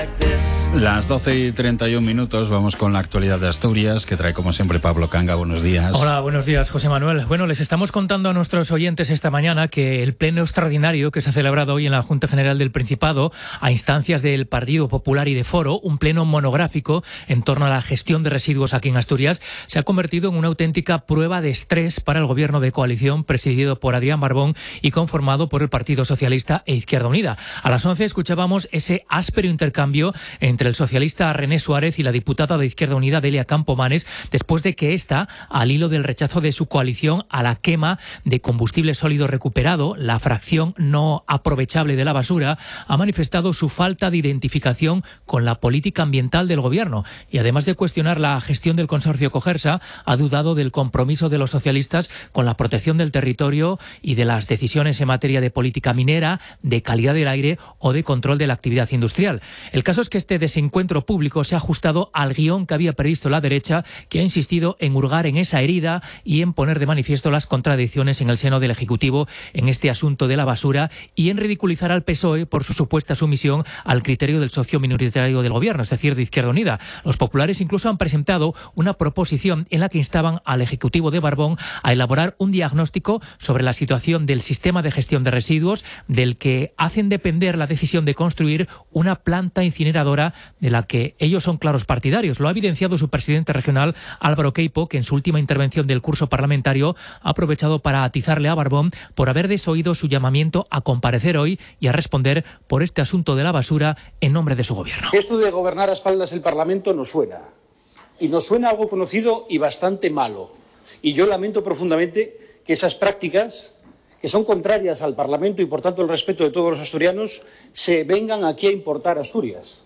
Las 12:31, vamos con la actualidad de Asturias, que trae como siempre Pablo Canga. Buenos días. Hola, buenos días, José Manuel. Bueno, les estamos contando a nuestros oyentes esta mañana que el pleno extraordinario que se ha celebrado hoy en la Junta General del Principado, a instancias del Partido Popular y de Foro, un pleno monográfico en torno a la gestión de residuos aquí en Asturias, se ha convertido en una auténtica prueba de estrés para el gobierno de coalición presidido por Adrián Barbón y conformado por el Partido Socialista e Izquierda Unida. A las 11 escuchábamos ese áspero intercambio entre el socialista René Suárez y la diputada de Izquierda Unida Delia Campomanes, después de que ésta, al hilo del rechazo de su coalición a la quema de combustible sólido recuperado, la fracción no aprovechable de la basura, ha manifestado su falta de identificación con la política ambiental del gobierno y, además de cuestionar la gestión del consorcio Cogersa, ha dudado del compromiso de los socialistas con la protección del territorio y de las decisiones en materia de política minera, de calidad del aire o de control de la actividad industrial. El caso es que este desencuentro público se ha ajustado al guión que había previsto la derecha, que ha insistido en hurgar en esa herida y en poner de manifiesto las contradicciones en el seno del Ejecutivo en este asunto de la basura y en ridiculizar al PSOE por su supuesta sumisión al criterio del socio minoritario del gobierno, es decir, de Izquierda Unida. Los populares incluso han presentado una proposición en la que instaban al Ejecutivo de Barbón a elaborar un diagnóstico sobre la situación del sistema de gestión de residuos, del que hacen depender la decisión de construir una planta incineradora de la que ellos son claros partidarios. Lo ha evidenciado su presidente regional, Álvaro Queipo, que en su última intervención del curso parlamentario ha aprovechado para atizarle a Barbón por haber desoído su llamamiento a comparecer hoy y a responder por este asunto de la basura en nombre de su gobierno. Esto de gobernar a espaldas del Parlamento nos suena. Y nos suena algo conocido y bastante malo. Y yo lamento profundamente que esas prácticas, que son contrarias al Parlamento y por tanto el respeto de todos los asturianos, se vengan aquí a importar a Asturias.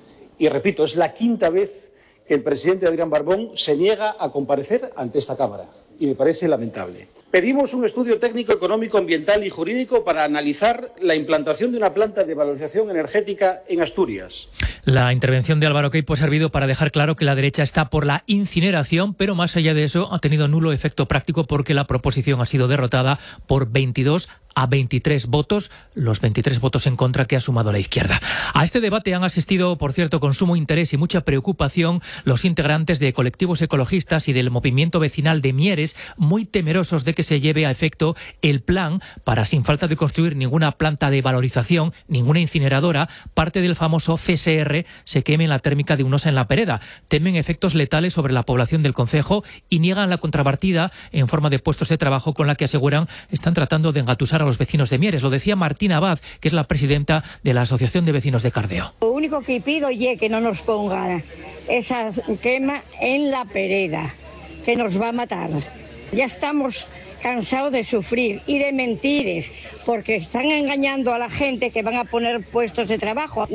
Y repito, es la quinta vez que el presidente Adrián Barbón se niega a comparecer ante esta Cámara y me parece lamentable. Pedimos un estudio técnico, económico, ambiental y jurídico para analizar la implantación de una planta de valorización energética en Asturias. La intervención de Álvaro Queipo ha servido para dejar claro que la derecha está por la incineración, pero más allá de eso ha tenido nulo efecto práctico porque la proposición ha sido derrotada por 22 a 23 votos, los 23 votos en contra que ha sumado la izquierda. A este debate han asistido, por cierto, con sumo interés y mucha preocupación los integrantes de colectivos ecologistas y del movimiento vecinal de Mieres, muy temerosos de que se lleve a efecto el plan para, sin falta de construir ninguna planta de valorización, ninguna incineradora, parte del famoso CSR se queme en la térmica de Unosa en la Pereda. Temen efectos letales sobre la población del concejo y niegan la contrapartida en forma de puestos de trabajo con la que aseguran están tratando de engatusar a los vecinos de Mieres. Lo decía Martina Abad, que es la presidenta de la Asociación de Vecinos de Cardeo. Lo único que pido es que no nos pongan esa quema en la Pereda, que nos va a matar. Ya estamos cansados de sufrir y de mentiras, porque están engañando a la gente que van a poner puestos de trabajo.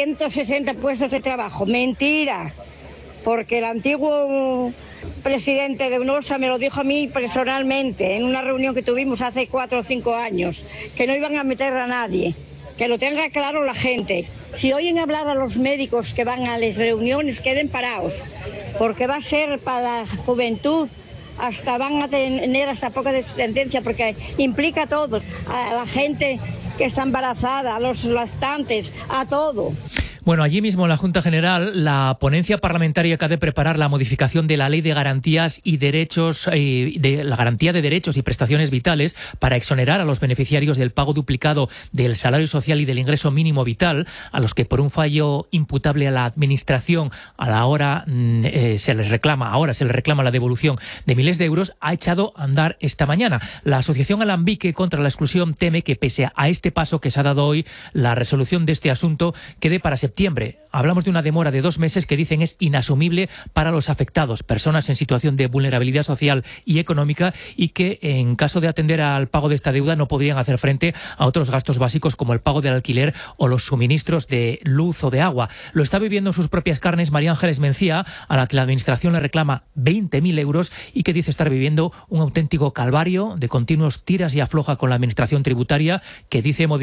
160 puestos de trabajo. Mentira, porque el antiguo presidente de Unosa me lo dijo a mí personalmente en una reunión que tuvimos hace 4 o 5 años, que no iban a meter a nadie, que lo tenga claro la gente. Si oyen hablar a los médicos que van a las reuniones, queden parados, porque va a ser para la juventud, hasta van a tener hasta poca descendencia, porque implica a todos, a la gente que está embarazada, a los lactantes, a todo. Bueno, allí mismo en la Junta General, la ponencia parlamentaria que ha de preparar la modificación de la Ley de Garantías y Derechos, de la garantía de derechos y prestaciones vitales para exonerar a los beneficiarios del pago duplicado del salario social y del ingreso mínimo vital, a los que por un fallo imputable a la Administración a la hora se les reclama la devolución de miles de euros, ha echado a andar esta mañana. La Asociación Alambique contra la Exclusión teme que, pese a este paso que se ha dado hoy, la resolución de este asunto quede para septiembre. Hablamos de una demora de 2 meses que dicen es inasumible para los afectados, personas en situación de vulnerabilidad social y económica, y que en caso de atender al pago de esta deuda no podrían hacer frente a otros gastos básicos como el pago del alquiler o los suministros de luz o de agua. Lo está viviendo en sus propias carnes María Ángeles Mencía, a la que la Administración le reclama 20.000 euros y que dice estar viviendo un auténtico calvario de continuos tiras y afloja con la Administración tributaria, que dice